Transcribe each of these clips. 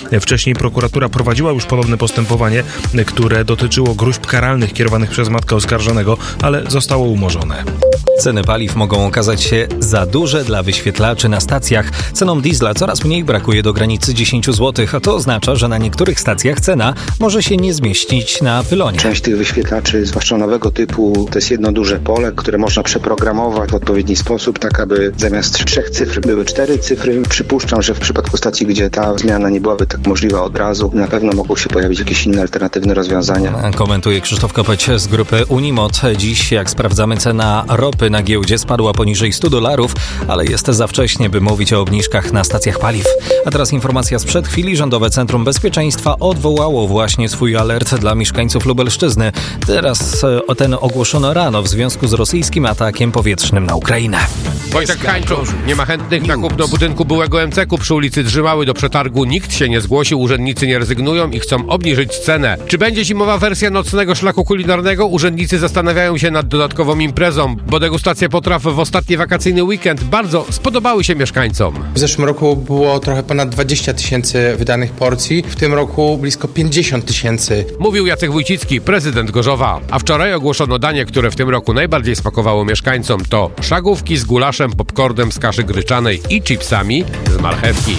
Wcześniej prokuratura prowadziła już podobne postępowanie, które dotyczyło gróźb karalnych kierowanych przez matkę oskarżonego, ale zostało umorzone. Ceny paliw mogą okazać się za duże dla wyświetlaczy na stacjach. Cenom diesla coraz mniej brakuje do granicy 10 zł, a to oznacza, że na niektórych stacjach cena może się nie zmieścić na pylonie. Część tych wyświetlaczy, zwłaszcza nowego typu, to jest jedno duże pole, które można przeprogramować w odpowiedni sposób, tak aby zamiast 3 cyfr były 4 cyfry. Przypuszczam, że w przypadku stacji, gdzie ta zmiana nie byłaby tak możliwa od razu, na pewno mogą się pojawić jakieś inne alternatywne rozwiązania. Komentuje Krzysztof Kopeć z grupy Unimod. Dziś, jak sprawdzamy, cena ropy na giełdzie spadła poniżej $100, ale jest za wcześnie, by mówić o obniżkach na stacjach paliw. A teraz informacja sprzed chwili. Rządowe Centrum Bezpieczeństwa odwołało właśnie swój alert dla mieszkańców Lubelszczyzny. Teraz ten ogłoszono rano w związku z rosyjskim atakiem powietrznym na Ukrainę. Wojtek Hańczur. Nie ma chętnych na kupno budynku byłego MCK-u przy ulicy Drzymały. Do przetargu nikt się nie zgłosił, urzędnicy nie rezygnują i chcą obniżyć cenę. Czy będzie zimowa wersja nocnego szlaku kulinarnego? Urzędnicy zastanawiają się nad dodatkową imprezą, bo degustacje potraw w ostatni wakacyjny weekend bardzo spodobały się mieszkańcom. W zeszłym roku było trochę ponad 20 000 wydanych porcji, w tym roku blisko 50 000. Mówił Jacek Wójcicki, prezydent Gorzowa. A wczoraj ogłoszono danie, które w tym roku najbardziej smakowało mieszkańcom. To szagówki z gulaszem, popcornem z kaszy gryczanej i chipsami z marchewki.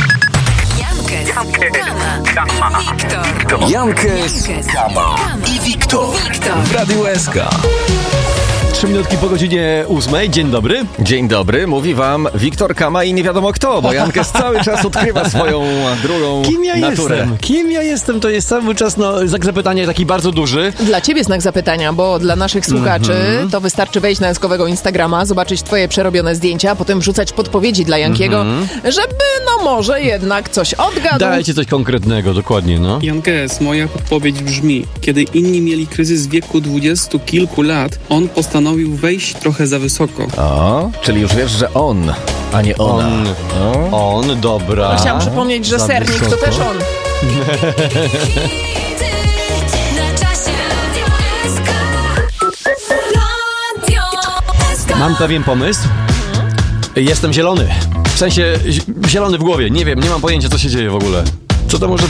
Jankes, Kama i Wiktor w Radiu SK. 3 minutki po godzinie 8. Dzień dobry. Dzień dobry, mówi wam Wiktor Kama i nie wiadomo kto, bo Jankes cały czas odkrywa swoją drugą naturę. Kim ja jestem? To jest cały czas znak zapytania taki bardzo duży. Dla ciebie znak zapytania, bo dla naszych słuchaczy to wystarczy wejść na Jankowego Instagrama, zobaczyć twoje przerobione zdjęcia, a potem wrzucać podpowiedzi dla Jankiego, żeby może jednak coś odgadł. Dajcie coś konkretnego, dokładnie, no. Jankes, moja podpowiedź brzmi: kiedy inni mieli kryzys w wieku 20 kilku lat, on postanowił wejść trochę za wysoko. O, czyli już wiesz, że on, a nie ona. On, dobra. No, chciałam przypomnieć, że sernik to też on. Mam pewien pomysł. Jestem zielony. W sensie zielony w głowie. Nie wiem, nie mam pojęcia, co się dzieje w ogóle. Co to może